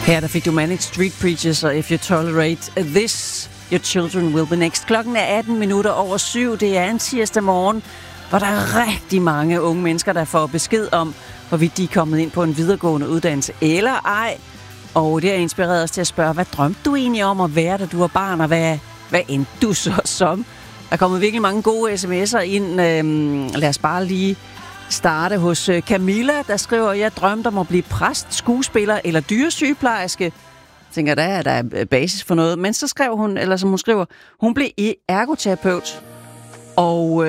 Her der fik du Manic Street Preachers og If You Tolerate This, Your Children Will Be Next. Klokken er 7:18. Det er en tirsdag morgen, hvor der er rigtig mange unge mennesker, der får besked om, hvorvidt de er kommet ind på en videregående uddannelse eller ej. Og det har inspireret os til at spørge, hvad drømte du egentlig om at være, da du var barn, og hvad endte du så som? Der er kommet virkelig mange gode sms'er ind. Lad os bare lige starte hos Camilla, der skriver, jeg drømte om at blive præst, skuespiller eller dyresygeplejerske. Jeg tænker, der er basis for noget. Men så skrev hun, eller som hun skriver, hun blev ergoterapeut. Og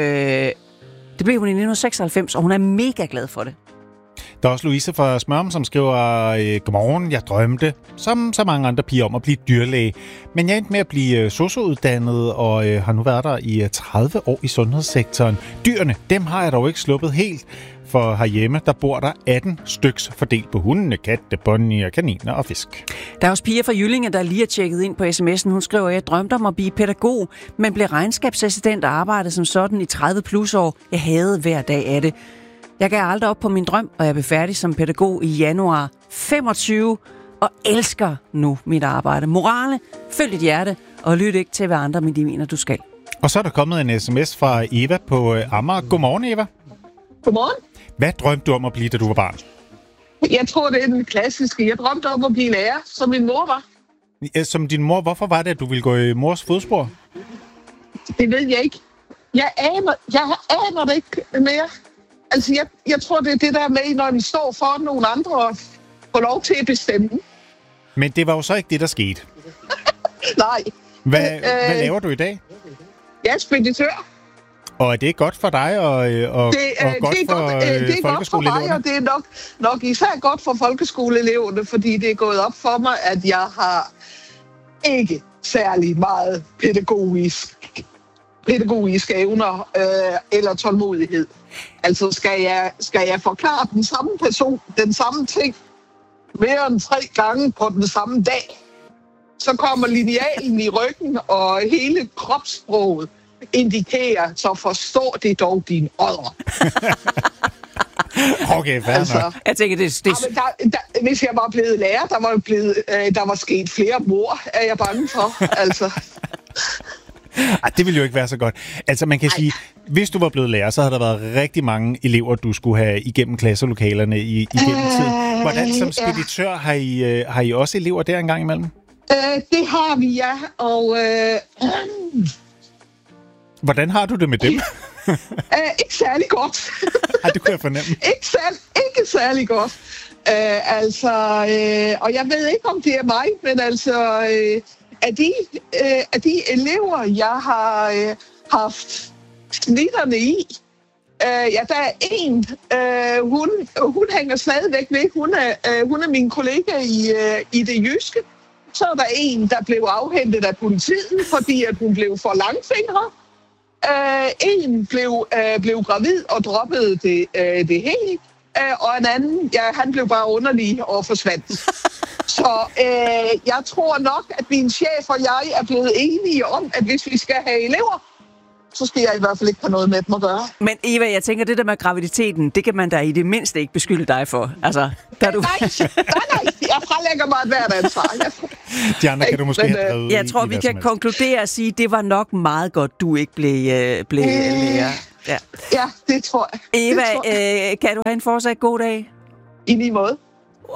det blev hun i 1996, og hun er mega glad for det. Der er også Louise fra Smørum, som skriver, godmorgen, jeg drømte, som så mange andre piger, om at blive dyrlæge. Men jeg endte med at blive sosu-uddannet, og har nu været der i 30 år i sundhedssektoren. Dyrene, dem har jeg dog ikke sluppet helt, for herhjemme, der bor der 18 styks fordelt på hundene, katte, ponyer, kaniner og fisk. Der er også piger fra Jyllinge, der lige er tjekket ind på sms'en. Hun skriver, jeg drømte om at blive pædagog, men blev regnskabsassistent og arbejdede som sådan i 30 plus år. Jeg havde hver dag af det. Jeg gav aldrig op på min drøm, og jeg blev færdig som pædagog i januar 25 og elsker nu mit arbejde. Morale, følg dit hjerte og lyt ikke til, hvad andre mener, du skal. Og så er der kommet en sms fra Eva på Amager. Godmorgen, Eva. Godmorgen. Hvad drømte du om at blive, da du var barn? Jeg tror, det er den klassiske. Jeg drømte om at blive lærer, som min mor var. Som din mor, hvorfor var det, at du ville gå i mors fodspor? Det ved jeg ikke. Jeg aner det ikke mere. Altså, jeg tror, det er det der med, når vi står for nogle andre og får lov til at bestemme. Men det var jo så ikke det, der skete. Nej. Hvad laver du i dag? Jeg er speditør. Og er det godt for dig og godt for det er godt for mig, og det er nok især godt for folkeskoleeleverne, fordi det er gået op for mig, at jeg har ikke særlig meget pædagogiske evner eller tålmodighed. Altså skal jeg forklare den samme person, den samme ting, mere end 3 gange på den samme dag, så kommer linealen i ryggen, og hele kropssproget indikerer, så forstår det dog din ådre. Okay, fair nok. Jeg tænker, hvis jeg var blevet lærer, der var sket flere mord, er jeg bange for. Altså. Ej, det ville jo ikke være så godt. Altså, man kan sige, hvis du var blevet lærer, så havde der været rigtig mange elever, du skulle have igennem klasselokalerne igennem tiden. Hvordan som speditør har I også elever der engang imellem? Det har vi, ja. Og hvordan har du det med dem? Ikke særlig godt. Ej, det kunne jeg fornemme. Ikke særlig godt. Og jeg ved ikke, om det er mig, men altså, af de elever, jeg har haft snitterne i, der er en, hun hænger stadigvæk ved. Hun er min kollega i det jyske. Så er der en, der blev afhentet af politiet, fordi at hun blev for langfingret. En blev gravid og droppede det helt. Og en anden, han blev bare underlig og forsvandt. Så jeg tror nok, at min chef og jeg er blevet enige om, at hvis vi skal have elever, så skal jeg i hvert fald ikke have noget med dem at gøre. Men Eva, jeg tænker, det der med graviditeten, det kan man da i det mindste ikke beskylde dig for. Altså, nej, jeg frelægger mig et hvert ansvar. De andre kan du måske have drevet. Jeg tror, vi kan konkludere og sige, at det var nok meget godt, du ikke blev lærer. Ja, det tror jeg. Eva, kan du have en fortsat god dag? I lige måde.